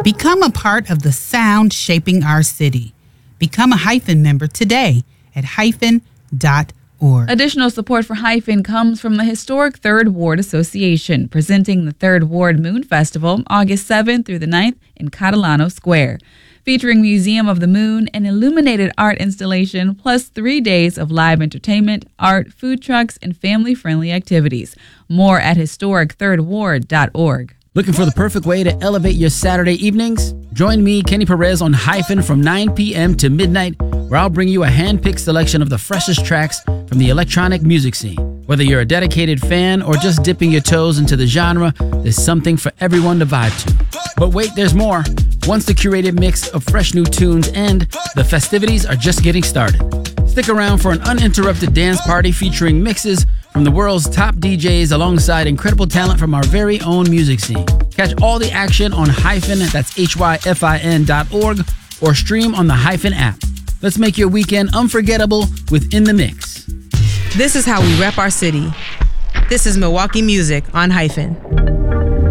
Become a part of the sound shaping our city. Become a Hyphen member today at hyphen.org. Additional support for Hyphen comes from the historic Third Ward Association, presenting the Third Ward Moon Festival August 7th through the 9th in Catalano Square. Featuring Museum of the Moon, an illuminated art installation, plus 3 days of live entertainment, art, food trucks, and family-friendly activities. More at historicthirdward.org. Looking for the perfect way to elevate your Saturday evenings? Join me, Kenny Perez, on Hyphen from 9 p.m. to midnight, where I'll bring you a hand-picked selection of the freshest tracks from the electronic music scene. Whether you're a dedicated fan or just dipping your toes into the genre, there's something for everyone to vibe to. But wait, there's more. Once the curated mix of fresh new tunes end, the festivities are just getting started. Stick around for an uninterrupted dance party featuring mixes from the world's top DJs alongside incredible talent from our very own music scene. Catch all the action on Hyphen, that's hyphin.org, or stream on the Hyphen app. Let's make your weekend unforgettable with In the Mix. This is how we rep our city. This is Milwaukee Music on Hyphen.